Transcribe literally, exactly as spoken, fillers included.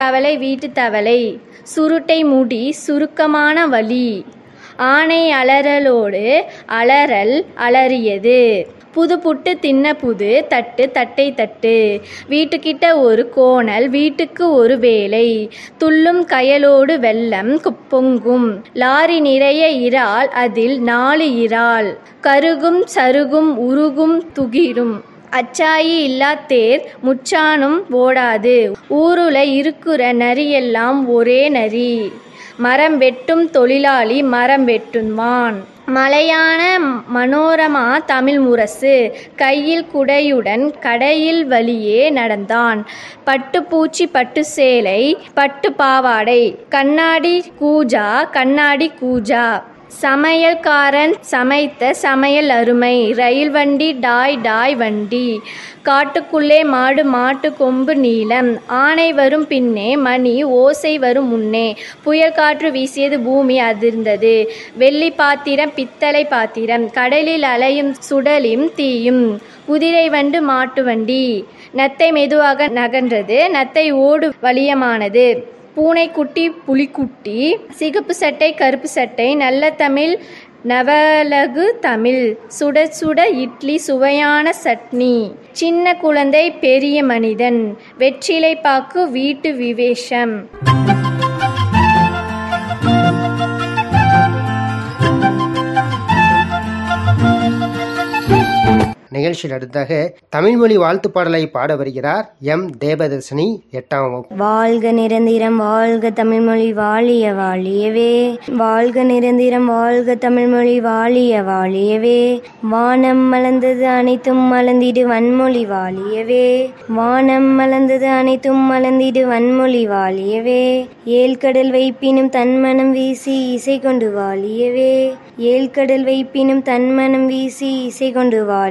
தவளை வீட்டு தவளை, சுருட்டை முடி சுருக்கமான வழி, ஆனை அலறலோடு அலறல் அலறியது, புது புட்டு தின்ன புது தட்டு தட்டை தட்டு, வீட்டுக்கிட்ட ஒரு கோணல் வீட்டுக்கு ஒரு வேலை, துள்ளும் கயலோடு வெள்ளம் பொங்கும், லாரி நிறைய இறால் அதில் நாலு இறால், கருகும் சருகும் உருகும் துகிரும், அச்சாயி இல்லா தேர் முச்சானும் ஓடாது, ஊருல இருக்குற நரியெல்லாம் ஒரே நரி, மரம் வெட்டும் தொழிலாளி மரம் வெட்டுவான். மலையான மனோரமா தமிழ் முரசு, கையில் குடையுடன் கடையில் வழியே நடந்தான், பட்டு பூச்சி பட்டு சேலை பட்டு பாவாடை, கண்ணாடி கூஜா கண்ணாடி கூஜா, சமையல்காரன் சமைத்த சமையல் அருமை, ரயில் வண்டி டாய் டாய் வண்டி, காட்டுக்குள்ளே மாடு மாட்டு கொம்பு நீளம், ஆனை வரும் பின்னே மணி ஓசை வரும் முன்னே, புயல் காற்று வீசியது பூமி அதிர்ந்தது, வெள்ளி பாத்திரம் பித்தளை பாத்திரம், கடலில் அலையும் சுடலியும் தீயும், குதிரை வண்டு மாட்டு வண்டி, நத்தை மெதுவாக நகன்றது, நத்தை ஓடு வலியமானது, பூனைக்குட்டி புலிக்குட்டி, சிகப்பு சட்டை கருப்பு சட்டை, நல்ல தமிழ் நவலகு தமிழ், சுட சுட இட்லி சுவையான சட்னி, சின்ன குழந்தை பெரிய மனிதன், வெற்றிலை பாக்கு வீட்டு விவேஷம். நிகழ்ச்சியில் அடுத்தாக தமிழ்மொழி வாழ்த்து பாடலை பாட வருகிறார் எம் தேவதர்ஷினி, எட்டாம் வகுப்பு. வாழ்க நிரந்தரம் வாழ்க தமிழ்மொழி வாழிய வாழியவே, வாழ்க நிரந்தரம் வாழ்க தமிழ்மொழி வாழிய வாழியவே, வானம் மலர்ந்தது அனைத்தும் மலர்ந்திடு வன்மொழி வாழியவே, வானம் மலர்ந்தது அனைத்தும் மலர்ந்திடு வன்மொழி வாழியவே, ஏழ்கடல் வைப்பினும் தன்மனம் வீசி இசை கொண்டு வாழியவே, ஏழ்கடல் வைப்பினும் தன்மனம் வீசி இசை கொண்டு வாழி